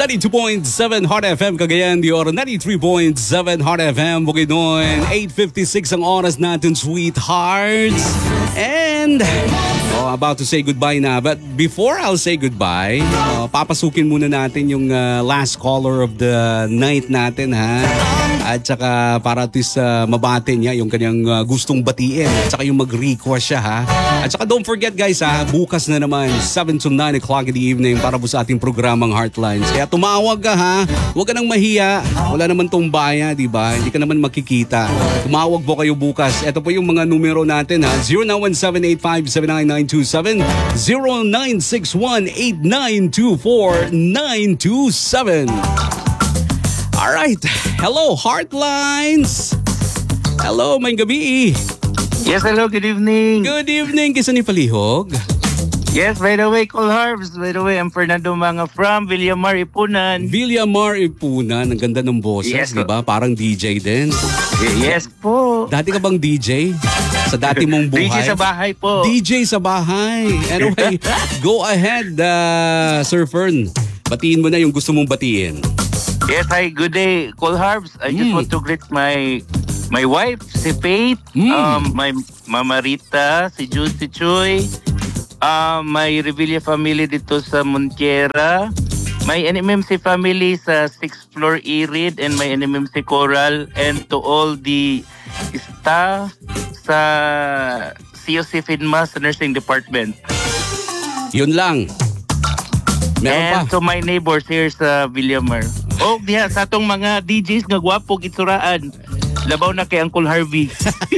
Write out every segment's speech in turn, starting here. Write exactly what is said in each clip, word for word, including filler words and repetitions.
ninety-two point seven Heart F M Cagayan de Oro, ninety-three point seven Heart F M Bukidnon. eight fifty-six ang oras natin, sweethearts. And oh, about to say goodbye na. But before I'll say goodbye, uh, papasukin muna natin yung uh, last caller of the night natin, ha? At saka para at least uh, mabate niya yung kanyang uh, gustong batiin. At saka yung mag-request siya, ha? At saka don't forget guys, ha? Bukas na naman seven to nine o'clock in the evening para po sa ating programang Heartlines. Kaya tumawag ka, ha? Huwag ka nang mahiya. Wala naman tong baya, di ba? Hindi ka naman makikita. Tumawag po kayo bukas. Ito po yung mga numero natin, ha? zero nine one seven eight five seven nine nine two seven, zero nine six one eight nine two four nine two seven. Alright. Hello, Heartlines. Hello, may gabi. Yes, hello, good evening. Good evening, kisa ni Palihog. Yes, by the way, Call Harvest. By the way, I'm Fernando Manga from Villamar, Ipunan. Villamar, Ipunan. Ang ganda ng boses, yes, di ba? Parang D J din. Yes po. Dati ka bang D J? Sa dati mong buhay? D J sa bahay po. D J sa bahay. Anyway, go ahead, uh, Sir Fern. Batiin mo na yung gusto mong batiin. Yes, hi, good day, Call Harvest. I just mm. want to greet my my wife, si Faith, mm. um, my Mama Rita, si Jude, si Choy, um, my Revilla family dito sa Montiera, my N M M C family sa sixth floor Irid, and my N M M C Coral, and to all the staff sa C O C FINMA sa nursing department. Yun lang. Meron and pa. to my neighbors here sa Villamar. Oh, diha sa atong mga D Js nga gwapo gituraan. Labaw na kay Uncle Harvey.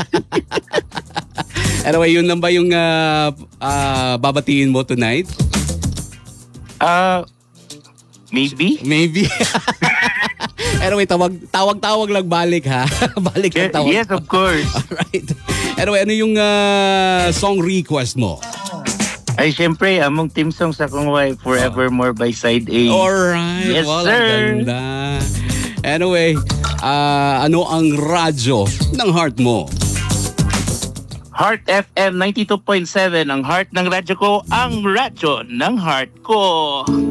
Anyway, yun lang ba yung uh, uh, babatiin mo tonight? Uh, maybe. Maybe. Anyway, tawag, tawag-tawag lang balik, ha? Balik ang tawag. Yes, of course. Alright. Anyway, ano yung uh, song request mo? Ay, syempre, among team song sa akong wife, Forevermore by Side A. Alright. Yes, well, sir. Ang ganda. Anyway, uh, ano ang radyo ng heart mo? Heart F M ninety-two point seven, ang heart ng radyo ko, ang radyo ng heart ko.